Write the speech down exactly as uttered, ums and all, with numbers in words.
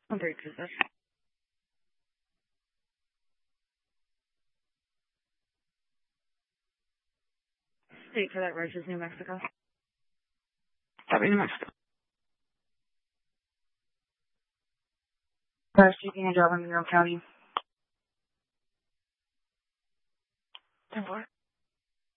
I'm very good. State for that road is New Mexico. Copy, New Mexico. Uh, seeking a job in Monroe County. ten four.